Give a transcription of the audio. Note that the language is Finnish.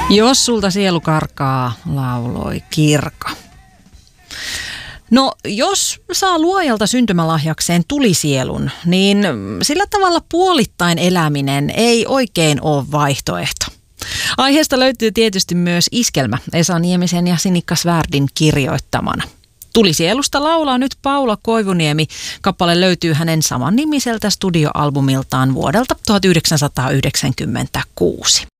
Jos sulta sielu karkaa, lauloi Kirka. No, jos saa luojalta syntymälahjakseen tulisielun, niin sillä tavalla puolittain eläminen ei oikein ole vaihtoehto. Aiheesta löytyy tietysti myös iskelmä Esa Niemisen ja Sinikka Svärdin kirjoittamana. Tulisielusta laulaa nyt Paula Koivuniemi. Kappale löytyy hänen samannimiseltä studioalbumiltaan vuodelta 1996.